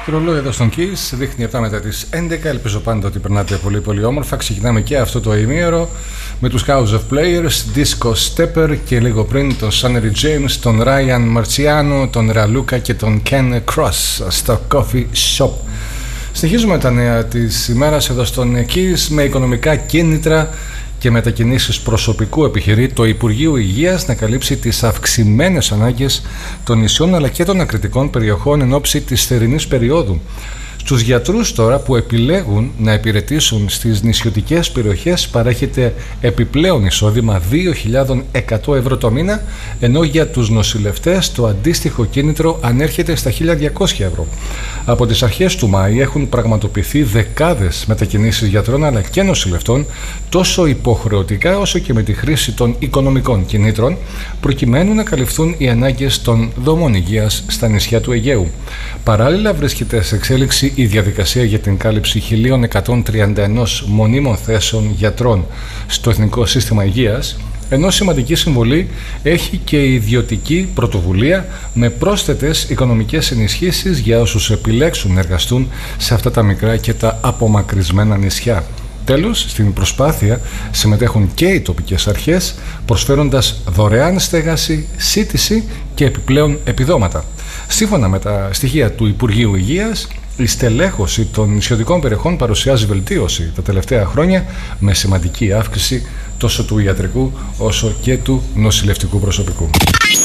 Το ρολόι εδώ στον Kiss δείχνει 7 μετά τις 11. Ελπίζω πάντα ότι περνάτε πολύ πολύ όμορφα. Ξεκινάμε και αυτό το ημίωρο με τους House of Players, Disco Stepper και λίγο πριν τον Sunnery James, τον Ryan Marciano, τον Raluca και τον Ken Cross στο Coffee Shop. Συνεχίζουμε τα νέα της ημέρας εδώ στον Kiss με οικονομικά κίνητρα και μετακινήσεις προσωπικού. Επιχειρεί το Υπουργείο Υγείας να καλύψει τις αυξημένες ανάγκες των νησιών αλλά και των ακριτικών περιοχών εν ώψη της θερινής περίοδου. Στους γιατρούς τώρα που επιλέγουν να υπηρετήσουν στις νησιωτικές περιοχές παρέχεται επιπλέον εισόδημα 2.100 ευρώ το μήνα, ενώ για τους νοσηλευτές το αντίστοιχο κίνητρο ανέρχεται στα 1.200 ευρώ. Από τις αρχές του Μάη έχουν πραγματοποιηθεί δεκάδες μετακινήσεις γιατρών αλλά και νοσηλευτών, τόσο υποχρεωτικά όσο και με τη χρήση των οικονομικών κινήτρων, προκειμένου να καλυφθούν οι ανάγκες των δομών υγείας στα νησιά του Αιγαίου. Παράλληλα, βρίσκεται σε εξέλιξη η διαδικασία για την κάλυψη 1.131 μονίμων θέσεων γιατρών στο Εθνικό Σύστημα Υγείας, ενώ σημαντική συμβολή έχει και η ιδιωτική πρωτοβουλία με πρόσθετες οικονομικές ενισχύσεις για όσους επιλέξουν να εργαστούν σε αυτά τα μικρά και τα απομακρυσμένα νησιά. Τέλος, στην προσπάθεια συμμετέχουν και οι τοπικές αρχές, προσφέροντας δωρεάν στέγαση, σύτηση και επιπλέον επιδόματα. Σύμφωνα με τα στοιχεία του Υπουργείου Υγείας, η στελέχωση των νησιωτικών περιοχών παρουσιάζει βελτίωση τα τελευταία χρόνια με σημαντική αύξηση τόσο του ιατρικού όσο και του νοσηλευτικού προσωπικού.